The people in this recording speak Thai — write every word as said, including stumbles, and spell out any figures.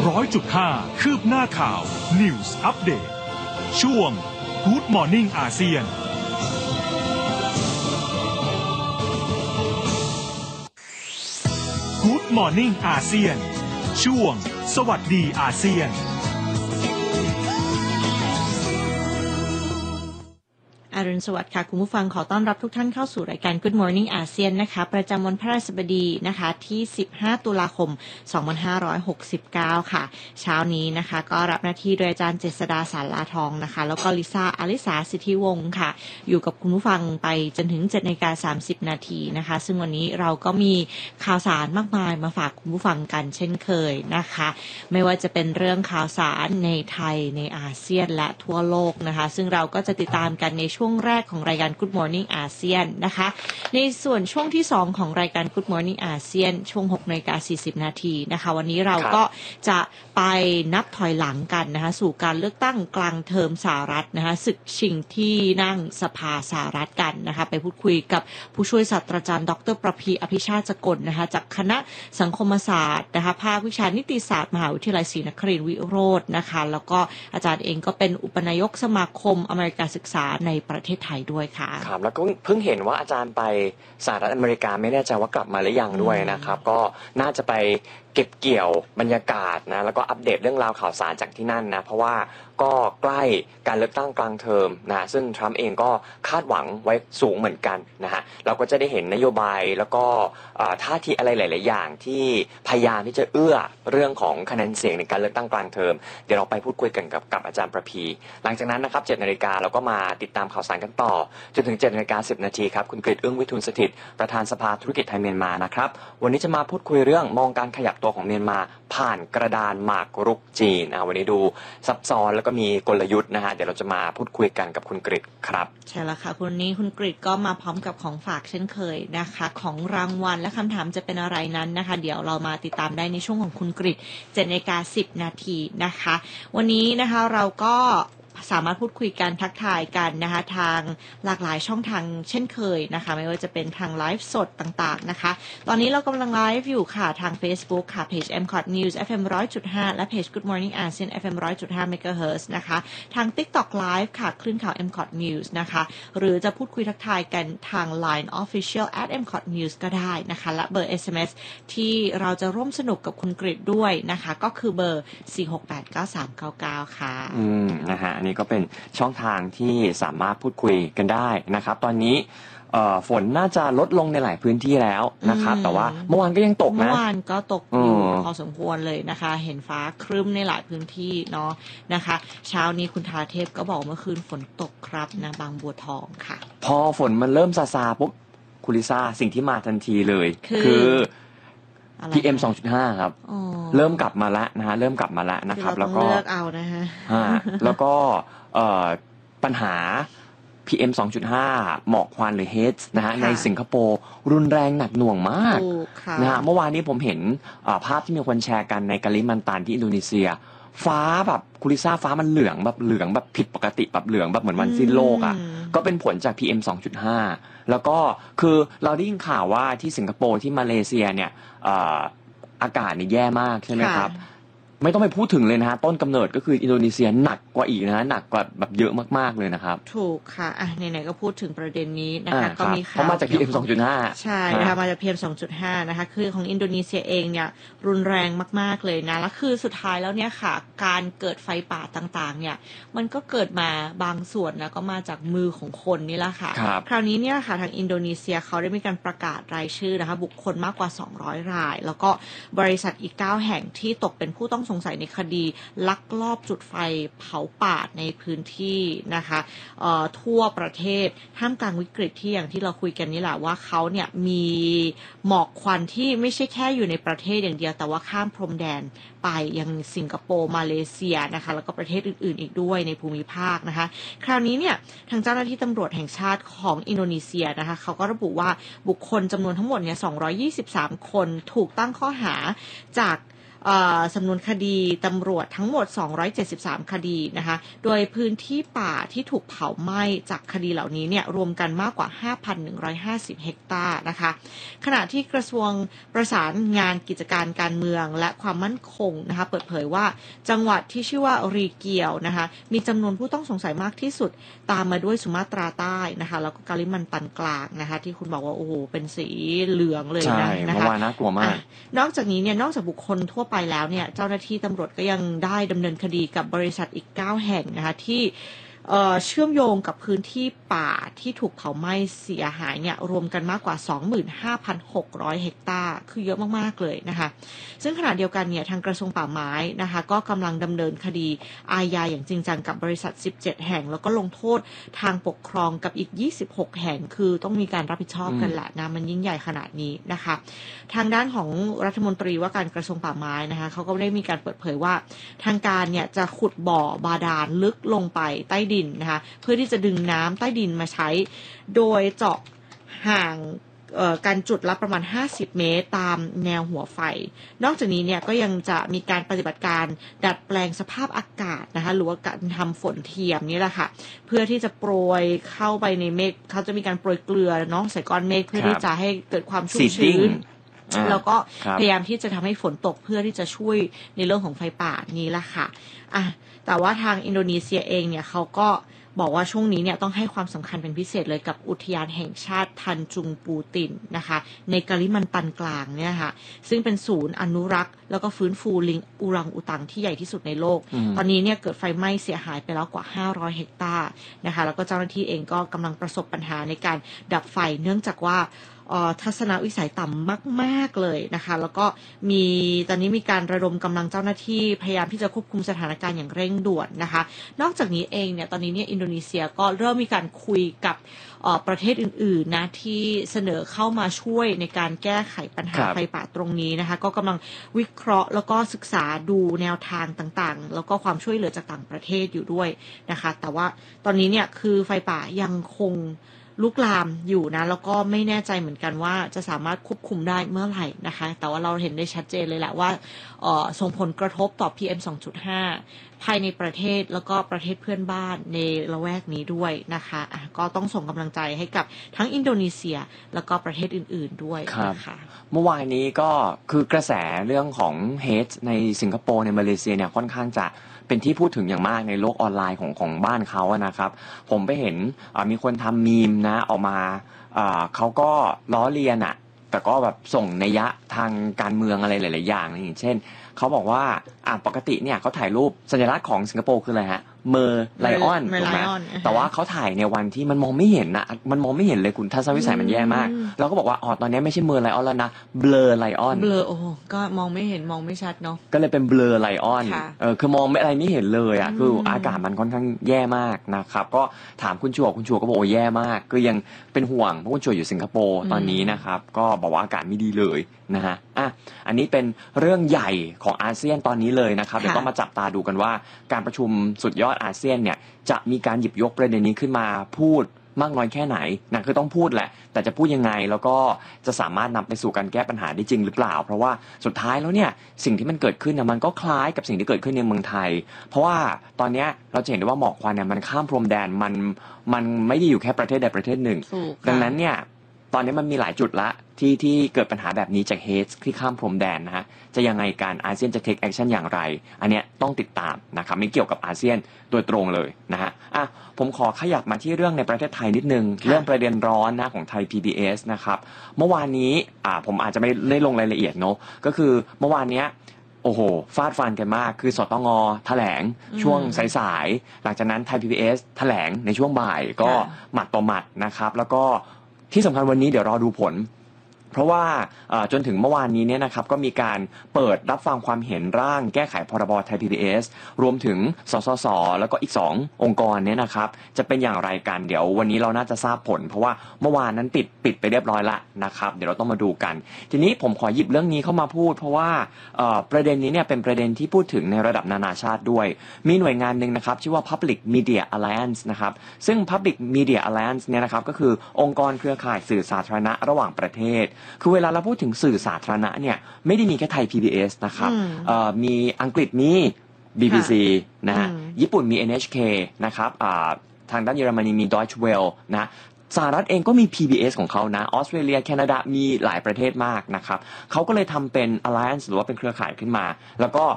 ร้อยจุดห้า คืบหน้าข่าว News Update ช่วง Good Morning อาเซียนGood Morning อาเซียนช่วงสวัสดีอาเซียนอรุณสวัสดิ์ค่ะคุณผู้ฟังขอต้อนรับทุกท่านเข้าสู่รายการ Good Morning อาเซียนนะคะประจำวันพฤหัสบดีนะคะที่สิบห้าตุลาคมสองพันห้าร้อยหกสิบเก้าค่ะเช้านี้นะคะก็รับหน้าที่โดยอาจารย์เจษฎาสาราทองนะคะแล้วก็ลิซ่าอลิสาสิทธิวงศ์ค่ะอยู่กับคุณผู้ฟังไปจนถึง เจ็ดนาฬิกาสามสิบนาทีนะคะซึ่งวันนี้เราก็มีข่าวสารมากมายมาฝากคุณผู้ฟังกันเช่นเคยนะคะไม่ว่าจะเป็นเรื่องข่าวสารในไทยในอาเซียนและทั่วโลกนะคะซึ่งเราก็จะติดตามกันในช่วงแรกของรายการ Good Morning อาเซียนนะคะในส่วนช่วงที่สองของรายการ Good Morning อาเซียนช่วง หกนาฬิกาสี่สิบนาทีนะคะวันนี้เราก็จะไปนับถอยหลังกันนะคะสู่การเลือกตั้งกลางเทอมสหรัฐนะคะศึกชิงที่นั่งสภาสหรัฐกันนะคะไปพูดคุยกับผู้ช่วยศาสตราจารย์ดรประภีอภิชาติสกลนะคะจากคณะสังคมศาสตร์นะคะภาควิชานิติศาสตร์มหาวิทยาลัยศรีนครินทร์วิโรจน์นะคะแล้วก็อาจารย์เองก็เป็นอุปนายกสมาคมอเมริการศึกษาในประเทศไทยด้วยค่ะครับแล้วก็เพิ่งเห็นว่าอาจารย์ไปสหรัฐอเมริกาไม่แน่ใจว่ากลับมาหรือยังด้วยนะครับก็น่าจะไปเก็บเกี่ยวบรรยากาศนะแล้วก็อัปเดตเรื่องราวข่าวสารจากที่นั่นนะเพราะว่าก็ใกล้การเลือกตั้งกลางเทอมนะซึ่งทรัมป์เองก็คาดหวังไว้สูงเหมือนกันนะฮะเราก็จะได้เห็นนโยบายแล้วก็ท่าทีอะไรหลายๆอย่างที่พยายามที่จะเอื้อเรื่องของคะแนนเสียงในการเลือกตั้งกลางเทอมเดี๋ยวเราไปพูดคุยกันกับกับอาจารย์ประภีหลังจากนั้นนะครับเจ็ดนาฬิกาเราก็มาติดตามข่าวสารกันต่อจนถึงเจ็ดนาฬิกาสิบนาทีครับคุณกฤษอึ้งวิทูลสถิตประธานสภาธุรกิจไทยเมียนมานะครับวันนี้จะมาพูดคุยเรื่องมองการขยับตัวของเมียนมาผ่านกระดานหมากรุกจีนวันนี้ดูซับซ้อนแล้วก็มีกลยุทธ์นะฮะเดี๋ยวเราจะมาพูดคุยกันกับคุณกฤษครับใช่แล้วค่ะคุณนี้คุณกฤษก็มาพร้อมกับของฝากเช่นเคยนะคะของรางวัลและคำถามจะเป็นอะไรนั้นนะคะเดี๋ยวเรามาติดตามได้ในช่วงของคุณกฤษเจ็ดนาฬิกาสิบนาทีนะคะวันนี้นะคะเราก็สามารถพูดคุยกันทักทายกันนะคะทางหลากหลายช่องทางเช่นเคยนะคะไม่ว่าจะเป็นทางไลฟ์สดต่างๆนะคะตอนนี้เรากำลังไลฟ์อยู่ค่ะทาง Facebook ค่ะเพจ เอ็ม คอท News เอฟ เอ็ม หนึ่งร้อยจุดห้า และเพจ Good Morning อาเซียน เอฟ เอ็ม หนึ่งร้อยจุดห้า เมกะเฮิรตซ์ นะคะทาง TikTok Live ค่ะคลื่นข่าว เอ็ม คอท News นะคะหรือจะพูดคุยทักทายกันทาง ไลน์ Official แอท เอ็ม คอท News ก็ได้นะคะและเบอร์ เอส เอ็ม เอส ที่เราจะร่วมสนุกกับคุณกฤษด้วยนะคะก็คือเบอร์สี่ หก แปด เก้า สาม เก้า เก้าค่ะอืมนะฮะอันนี้ก็เป็นช่องทางที่สามารถพูดคุยกันได้นะครับตอนนี้ฝนน่าจะลดลงในหลายพื้นที่แล้วนะครับแต่ว่าเมื่อวานก็ยังตกนะเมื่อวานก็ตกอยู่พอสมควรเลยนะคะเห็นฟ้าครึ้มในหลายพื้นที่เนาะนะคะเช้านี้คุณธาเทพก็บอกเมื่อคืนฝนตกครับนะบางบัวทองค่ะพอฝนมันเริ่มซาซาปุ๊บคุณลิซ่าสิ่งที่มาทันทีเลยคือพี เอ็ม สองจุดห้า ครับเริ่มกลับมาแล้วนะฮะเริ่มกลับมาแล้วนะครับแล้วก็เลือกเอานะฮะแล้วก็ปัญหา พี เอ็ม สองจุดห้า หมอกควันหรือ เฮดส์ นะฮะในสิงคโปร์รุนแรงหนักหน่วงมากนะฮะเมื่อวานนี้ผมเห็นภาพที่มีคนแชร์กันในกาลิมันตันที่อินโดนีเซียฟ้าแบบคุริซ่าฟ้ามันเหลืองแบบเหลืองแบบผิดปกติแบบเหลืองแบบเหมือนวันสิ้นโลกอ่ะก็เป็นผลจาก พี เอ็ม สองจุดห้า แล้วก็คือเราได้ยินข่าวว่าที่สิงคโปร์ที่มาเลเซียเนี่ยอากาศนี่แย่มากใช่ไหมครับไม่ต้องไปพูดถึงเลยนะฮะต้นกำเนิดก็คืออินโดนีเซียหนักกว่าอีกนะฮะหนักกว่าแบบเยอะมากๆเลยนะครับถูกค่ะอ่ะไหนๆก็พูดถึงประเด็นนี้นะคะก็มีข่าวเพราะมาจาก พี เอ็ม สองจุดห้าใช่นะคะมาจาก พี เอ็ม สองจุดห้า นะคะคือของอินโดนีเซียเองเนี่ยรุนแรงมากๆเลยนะแล้วคือสุดท้ายแล้วเนี่ยค่ะการเกิดไฟป่าต่างๆเนี่ยมันก็เกิดมาบางส่วนนะก็มาจากมือของคนนี่แหละค่ะคราวนี้เนี่ยค่ะทางอินโดนีเซียเขาได้มีการประกาศรายชื่อนะคะบุคคลมากกว่าสองร้อยรายแล้วก็บริษัทอีกเก้าแห่งที่ตกเป็นผู้ต้องสงสัยในคดีลักลอบจุดไฟเผาป่าในพื้นที่นะคะทั่วประเทศท่ามกลางวิกฤตที่อย่างที่เราคุยกันนี่แหละว่าเขาเนี่ยมีหมอกควันที่ไม่ใช่แค่อยู่ในประเทศอย่างเดียวแต่ว่าข้ามพรมแดนไปยังสิงคโปร์มาเลเซียนะคะแล้วก็ประเทศอื่นๆอีกด้วยในภูมิภาคนะคะคราวนี้เนี่ยทางเจ้าหน้าที่ตำรวจแห่งชาติของอินโดนีเซียนะคะเขาก็ระบุว่าบุคคลจำนวนทั้งหมดเนี่ยสองร้อยยี่สิบสามคนถูกตั้งข้อหาจากสำนวนคดีตำรวจทั้งหมดสองร้อยเจ็ดสิบสามคดีนะคะโดยพื้นที่ป่าที่ถูกเผาไหม้จากคดีเหล่านี้เนี่ยรวมกันมากกว่า ห้าพันหนึ่งร้อยห้าสิบ เฮกตาร์นะคะขณะที่กระทรวงประสานงานกิจการการเมืองและความมั่นคงนะคะเปิดเผยว่าจังหวัดที่ชื่อว่ารีเกียวนะคะมีจำนวนผู้ต้องสงสัยมากที่สุดตามมาด้วยสุมาตราใต้นะคะแล้วก็กาลิมันตันกลางนะคะที่คุณบอกว่าโอ้โหเป็นสีเหลืองเลยนะนะคะเมื่อวานน่ากลัวมากนอกจากนี้เนี่ยนอกจากบุคคลทั่วไปแล้วเนี่ยเจ้าหน้าที่ตำรวจก็ยังได้ดำเนินคดีกับบริษัทอีกเก้าแห่งนะคะที่เชื่อมโยงกับพื้นที่ป่าที่ถูกเผาไหม้เสียหายเนี่ยรวมกันมากกว่า สองหมื่นห้าพันหกร้อย เฮกตาร์คือเยอะมากๆเลยนะคะซึ่งขณะเดียวกันเนี่ยทางกระทรวงป่าไม้นะคะก็กำลังดำเนินคดีอาญาอย่างจริงจังกับบริษัทสิบเจ็ดแห่งแล้วก็ลงโทษทางปกครองกับอีกยี่สิบหกแห่งคือต้องมีการรับผิดชอบกันแหละนะมันยิ่งใหญ่ขนาดนี้นะคะทางด้านของรัฐมนตรีว่าการกระทรวงป่าไม้นะคะเขาก็ได้มีการเปิดเผยว่าทางการเนี่ยจะขุดบ่อบาดาลลึกลงไปใต้ดินนะคะเพื่อที่จะดึงน้ำใต้ดินมาใช้โดยเจาะห่างการจุดละประมาณห้าสิบเมตรตามแนวหัวไฟนอกจากนี้เนี่ยก็ยังจะมีการปฏิบัติการดัดแปลงสภาพอากาศนะคะหรือว่าการทำฝนเทียมนี่แหละค่ะเพื่อที่จะโปรยเข้าไปในเมฆเขาจะมีการโปรยเกลือเนาะใส่ก้อนเมฆเพื่อที่จะให้เกิดความชุ่มชื้นแล้วก็พยายามที่จะทำให้ฝนตกเพื่อที่จะช่วยในเรื่องของไฟป่านี้แหละค่ะอ่ะแต่ว่าทางอินโดนีเซียเองเนี่ยเขาก็บอกว่าช่วงนี้เนี่ยต้องให้ความสำคัญเป็นพิเศษเลยกับอุทยานแห่งชาติทันจุงปูตินนะคะในกาลิมันตันกลางเนี่ยค่ะซึ่งเป็นศูนย์อนุรักษ์แล้วก็ฟื้นฟูลิงอูรังอุตังที่ใหญ่ที่สุดในโลกตอนนี้เนี่ยเกิดไฟไหม้เสียหายไปแล้วกว่าห้าร้อยเฮกตาร์นะคะแล้วก็เจ้าหน้าที่เองก็กำลังประสบปัญหาในการดับไฟเนื่องจากว่าทัศนวิสัยต่ำมากๆเลยนะคะแล้วก็มีตอนนี้มีการระดมกำลังเจ้าหน้าที่พยายามที่จะควบคุมสถานการณ์อย่างเร่งด่วนนะคะนอกจากนี้เองเนี่ยตอนนี้เนี่ยอินโดนีเซียก็เริ่มมีการคุยกับประเทศอื่นๆนะที่เสนอเข้ามาช่วยในการแก้ไขปัญหาไฟป่าตรงนี้นะคะก็กำลังวิเคราะห์แล้วก็ศึกษาดูแนวทางต่างๆแล้วก็ความช่วยเหลือจากต่างประเทศอยู่ด้วยนะคะแต่ว่าตอนนี้เนี่ยคือไฟป่ายังคงลุกลามอยู่นะแล้วก็ไม่แน่ใจเหมือนกันว่าจะสามารถควบคุมได้เมื่อไหร่นะคะแต่ว่าเราเห็นได้ชัดเจนเลยแหละว่าส่งผลกระทบต่อ พี เอ็ม สองจุดห้า ภายในประเทศแล้วก็ประเทศเพื่อนบ้านในละแวกนี้ด้วยนะคะอ่ะก็ต้องส่งกำลังใจให้กับทั้งอินโดนีเซียแล้วก็ประเทศอื่นๆด้วยนะคะเมื่อวานนี้ก็คือกระแสเรื่องของเฮทในสิงคโปร์ในมาเลเซียเนี่ยค่อนข้างจะเป็นที่พูดถึงอย่างมากในโลกออนไลน์ของของบ้านเขาอะนะครับผมไปเห็นมีคนทำมีมนะออกมาเขาก็ล้อเลียนอะแต่ก็แบบส่งนัยยะทางการเมืองอะไรหลายๆอย่างอย่างเช่นเขาบอกว่าอ่าปกติเนี่ยเขาถ่ายรูปสัญลักษณ์ของสิงคโปร์คืออะไรฮะเมอร์ไลออนถูกไหมแต่ว่าเขาถ่ายในวันที่มันมองไม่เห็นนะมันมองไม่เห็นเลยคุณทัศนวิสัยมันแย่มากเราก็บอกว่าอ๋อตอนนี้ไม่ใช่เมอร์ไลออนแล้วนะเบลอไลออนเบลอโอ้ก็มองไม่เห็นมองไม่ชัดเนาะก็เลยเป็นเบลอไลออนเออคือมองไม่อะไรไม่เห็นเลยอ่ะคืออากาศมันค่อนข้างแย่มากนะครับก็ถามคุณชัวคุณชัวก็บอกว่าแย่มากก็ยังเป็นห่วงเพราะคุณชัวอยู่สิงคโปร์ตอนนี้นะครับก็บอกว่าอากาศไม่ดีเลยนะฮะอ่ะอันนี้เป็นเรื่องใหญ่ของอาเซียนตอนนี้เลยนะครับเดี๋ยวต้องมาจับตาดูกันว่าการประชุมสุดยอดอาเซียนเนี่ยจะมีการหยิบยกประเด็นนี้ขึ้นมาพูดมากน้อยแค่ไหนนะคือต้องพูดแหละแต่จะพูดยังไงแล้วก็จะสามารถนำไปสู่การแก้ปัญหาได้จริงหรือเปล่าเพราะว่าสุดท้ายแล้วเนี่ยสิ่งที่มันเกิดขึ้นนะมันก็คล้ายกับสิ่งที่เกิดขึ้นในเมืองไทยเพราะว่าตอนนี้เราจะเห็นได้ว่าหมอกควันเนี่ยมันข้ามพรมแดนมันมันไม่ได้อยู่แค่ประเทศใดประเทศหนึ่งดังนั้นเนี่ยตอนนี้มันมีหลายจุดละที่ที่เกิดปัญหาแบบนี้จากเฮทที่ข้ามพรมแดนนะฮะจะยังไงการอาเซียนจะเทคแอคชั่นอย่างไรอันเนี้ยต้องติดตามนะครับไม่เกี่ยวกับอาเซียนโดยตรงเลยนะฮะอ่ะผมขอขยับมาที่เรื่องในประเทศไทยนิดนึงเรื่องประเด็นร้อนนะของไทย พี บี เอส นะครับเมื่อวานนี้อ่าผมอาจจะไม่ได้ลงรายละเอียดเนาะก็คือเมื่อวานเนี้ยโอ้โหฟาดฟันกันมากคือสตงแถลงช่วงสายๆหลังจากนั้นไทย พี บี เอส แถลงในช่วงบ่ายก็หมัดต่อหมัดนะครับแล้วก็ที่สำคัญวันนี้เดี๋ยวรอดูผลเพราะว่าจนถึงเมื่อวานนี้เนี่ยนะครับก็มีการเปิดรับฟังความเห็นร่างแก้ไขพรบไทย พี บี เอส รวมถึงสสสแล้วก็อีกสององค์กรเนี่ยนะครับจะเป็นอย่างไรกันเดี๋ยววันนี้เราน่าจะทราบผลเพราะว่าเมื่อวานนั้นปิดปิดไปเรียบร้อยละนะครับเดี๋ยวเราต้องมาดูกันทีนี้ผมขอหยิบเรื่องนี้เข้ามาพูดเพราะว่าประเด็นนี้เนี่ยเป็นประเด็นที่พูดถึงในระดับนานาชาติด้วยมีหน่วยงานนึงนะครับชื่อว่า Public Media Alliance นะครับซึ่ง Public Media Alliance เนี่ยนะครับก็คือองค์กรเครือข่ายสื่อสาธารณะระหว่างประเทศคือเวลาเราพูดถึงสื่อสาธารณะเนี่ยไม่ได้มีแค่ไทย พี บี เอส นะครับอืมเอ่อมีอังกฤษมี บี บี ซี นะฮะอืมญี่ปุ่นมี เอ็น เอช เค นะครับอ่าทางด้านเยอรมนีมี Deutsche Welle นะสหรัฐเองก็มี พี บี เอส ของเขานะออสเตรเลียแคนาดามีหลายประเทศมากนะครับเขาก็เลยทำเป็น alliance หรือว่าเป็นเครือข่ายขึ้นมา แล้วก็